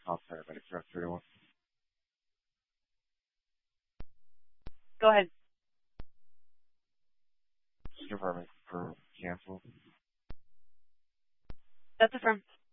Call paramedics for 31. Go ahead. Just confirming for cancel. That's affirmed.